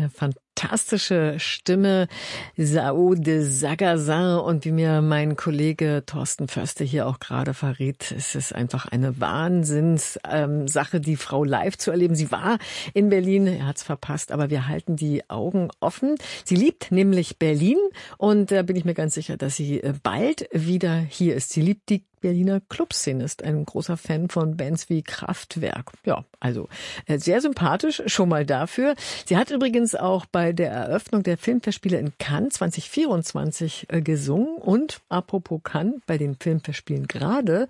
eine fantastische Stimme, Sao de Sagazin, und wie mir mein Kollege Thorsten Förster hier auch gerade verrät, es ist einfach eine Wahnsinnssache, die Frau live zu erleben. Sie war in Berlin, er hat's verpasst, aber wir halten die Augen offen. Sie liebt nämlich Berlin und da bin ich mir ganz sicher, dass sie bald wieder hier ist. Sie liebt die Berliner Clubszene, ist ein großer Fan von Bands wie Kraftwerk. Ja, also sehr sympathisch, schon mal dafür. Sie hat übrigens auch bei der Eröffnung der Filmfestspiele in Cannes 2024 gesungen und apropos Cannes, bei den Filmfestspielen gerade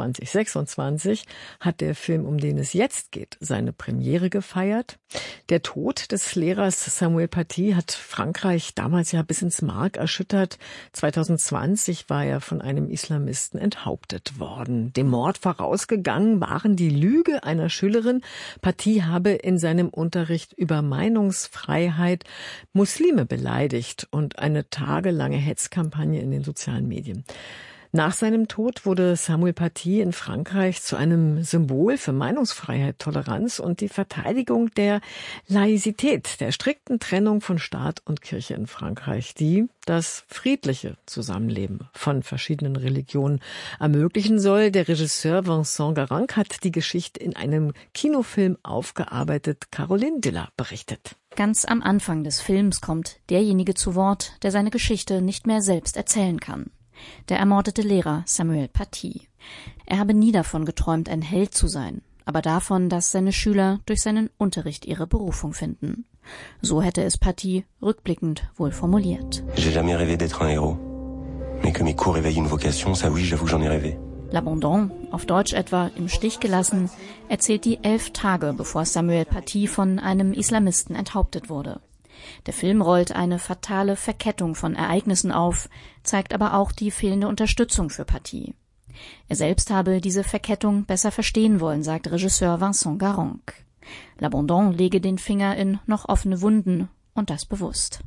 2026 hat der Film, um den es jetzt geht, seine Premiere gefeiert. Der Tod des Lehrers Samuel Paty hat Frankreich damals ja bis ins Mark erschüttert. 2020 war er von einem Islamisten enthauptet worden. Dem Mord vorausgegangen waren die Lüge einer Schülerin, Paty habe in seinem Unterricht über Meinungsfreiheit Muslime beleidigt und eine tagelange Hetzkampagne in den sozialen Medien. Nach seinem Tod wurde Samuel Paty in Frankreich zu einem Symbol für Meinungsfreiheit, Toleranz und die Verteidigung der Laizität, der strikten Trennung von Staat und Kirche in Frankreich, die das friedliche Zusammenleben von verschiedenen Religionen ermöglichen soll. Der Regisseur Vincent Garanc hat die Geschichte in einem Kinofilm aufgearbeitet. Caroline Diller berichtet. Ganz am Anfang des Films kommt derjenige zu Wort, der seine Geschichte nicht mehr selbst erzählen kann. Der ermordete Lehrer Samuel Paty. Er habe nie davon geträumt, ein Held zu sein, aber davon, dass seine Schüler durch seinen Unterricht ihre Berufung finden. So hätte es Paty rückblickend wohl formuliert. J'ai jamais rêvé d'être un héros, mais que mes cours éveillent une vocation, ça oui, j'avoue que j'en ai rêvé. L'Abandon, auf Deutsch etwa im Stich gelassen, erzählt die 11 Tage, bevor Samuel Paty von einem Islamisten enthauptet wurde. Der Film rollt eine fatale Verkettung von Ereignissen auf, zeigt aber auch die fehlende Unterstützung für Paty. Er selbst habe diese Verkettung besser verstehen wollen, sagt Regisseur Vincent Garanc. L'Abandon lege den Finger in noch offene Wunden und das bewusst.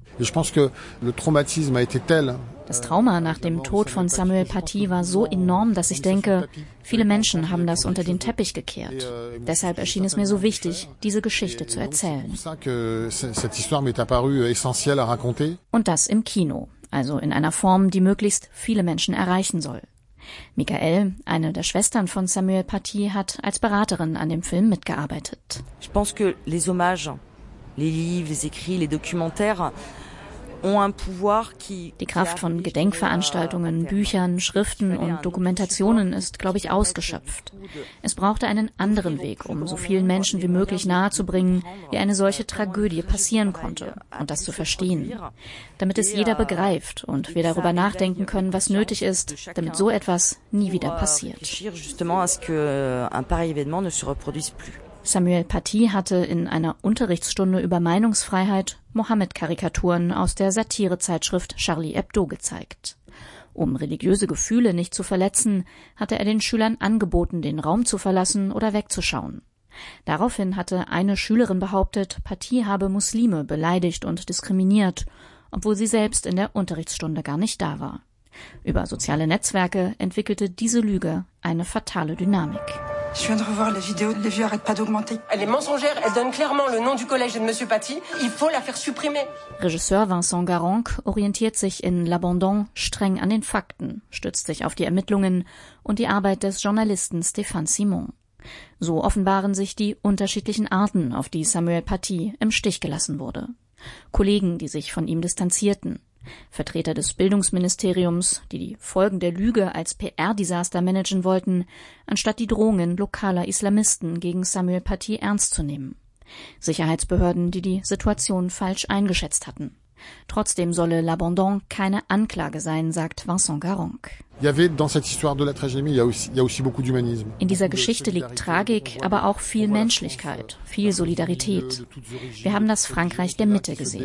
Das Trauma nach dem Tod von Samuel Paty war so enorm, dass ich denke, viele Menschen haben das unter den Teppich gekehrt. Deshalb erschien es mir so wichtig, diese Geschichte zu erzählen. Und das im Kino, also in einer Form, die möglichst viele Menschen erreichen soll. Michael, eine der Schwestern von Samuel Paty, hat als Beraterin an dem Film mitgearbeitet. Ich pense que les hommages, les livres, les écrits, les documentaires ont un pouvoir qui... Die Kraft von Gedenkveranstaltungen, Büchern, Schriften und Dokumentationen ist, glaube ich, ausgeschöpft. Es brauchte einen anderen Weg, um so vielen Menschen wie möglich nahezubringen, wie eine solche Tragödie passieren konnte und das zu verstehen. Damit es jeder begreift und wir darüber nachdenken können, was nötig ist, damit so etwas nie wieder passiert. Samuel Paty hatte in einer Unterrichtsstunde über Meinungsfreiheit Mohammed-Karikaturen aus der Satirezeitschrift Charlie Hebdo gezeigt. Um religiöse Gefühle nicht zu verletzen, hatte er den Schülern angeboten, den Raum zu verlassen oder wegzuschauen. Daraufhin hatte eine Schülerin behauptet, Paty habe Muslime beleidigt und diskriminiert, obwohl sie selbst in der Unterrichtsstunde gar nicht da war. Über soziale Netzwerke entwickelte diese Lüge eine fatale Dynamik. Je viens de revoir les vidéos, les vues arrêtent pas d'augmenter. Elle est mensongère, elle donne clairement le nom du collège de Monsieur Paty. Il faut la faire supprimer. Regisseur Vincent Garanc orientiert sich in L'Abandon streng an den Fakten, stützt sich auf die Ermittlungen und die Arbeit des Journalisten Stéphane Simon. So offenbaren sich die unterschiedlichen Arten, auf die Samuel Paty im Stich gelassen wurde. Kollegen, die sich von ihm distanzierten. Vertreter des Bildungsministeriums, die die Folgen der Lüge als PR-Desaster managen wollten, anstatt die Drohungen lokaler Islamisten gegen Samuel Paty ernst zu nehmen. Sicherheitsbehörden, die die Situation falsch eingeschätzt hatten. Trotzdem solle L'Abandon keine Anklage sein, sagt Vincent Garanc. In dieser Geschichte liegt Tragik, aber auch viel Menschlichkeit, viel Solidarität. Wir haben das Frankreich der Mitte gesehen.